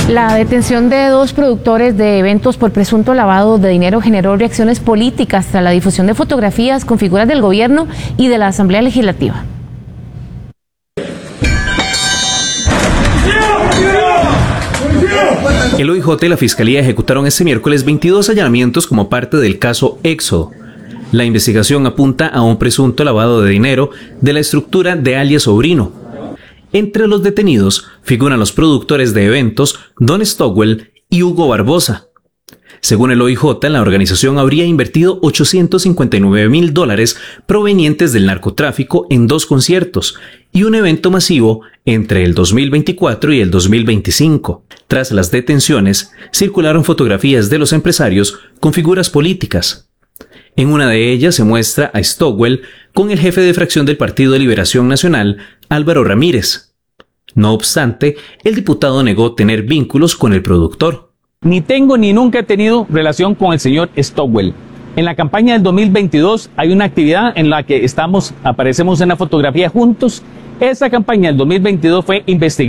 La detención de dos productores de eventos por presunto lavado de dinero generó reacciones políticas tras la difusión de fotografías con figuras del gobierno y de la Asamblea Legislativa. El OIJ y la Fiscalía ejecutaron este miércoles 22 allanamientos como parte del caso Éxodo. La investigación apunta a un presunto lavado de dinero de la estructura de alias Sobrino. Entre los detenidos figuran los productores de eventos Don Stockwell y Hugo Barbosa. Según el OIJ, la organización habría invertido $859,000 provenientes del narcotráfico en 2 conciertos y un evento masivo entre el 2024 y el 2025. Tras las detenciones, circularon fotografías de los empresarios con figuras políticas. En una de ellas se muestra a Stockwell con el jefe de fracción del Partido de Liberación Nacional, Álvaro Ramírez. No obstante, el diputado negó tener vínculos con el productor. Ni tengo ni nunca he tenido relación con el señor Stockwell. En la campaña del 2022 hay una actividad en la que aparecemos en la fotografía juntos. Esa campaña del 2022 fue investigada.